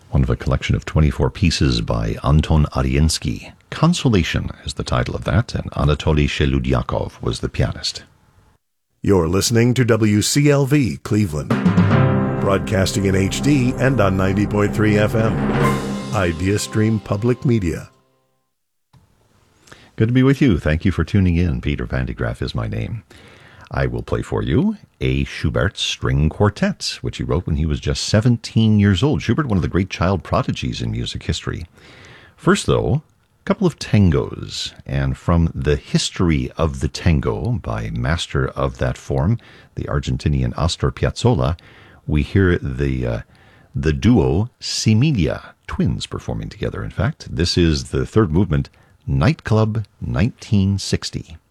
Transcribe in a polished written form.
one of a collection of 24 pieces by Anton Ariensky. Consolation is the title of that, and Anatoly Sheludyakov was the pianist. You're listening to WCLV Cleveland, broadcasting in HD and on 90.3 FM. Idea Stream Public Media. Good to be with you. Thank you for tuning in. Peter Van de Graaff is my name. I will play for you A. Schubert's String Quartet, which he wrote when he was just 17 years old. Schubert, one of the great child prodigies in music history. First, though, a couple of tangos, and from The History of the Tango by master of that form, the Argentinian Astor Piazzolla, we hear the duo Similia, twins performing together, in fact. This is the third movement, Nightclub 1960.